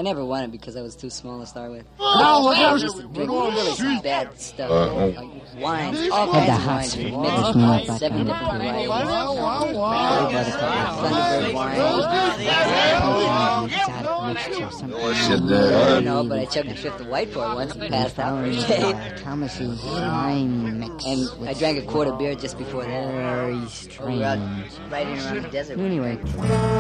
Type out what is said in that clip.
I never won it because I was too small to start with. I used to drink really bad stuff, like wines, all kinds of wines, mixed with 7 different varieties. Thunderbird wine. I don't know, but I chugged a fifth of White Boy once and passed out for a day. Thomas's wine mix. And I drank a quart of beer just before that. Very strange. We were out riding around the desert. Anyway.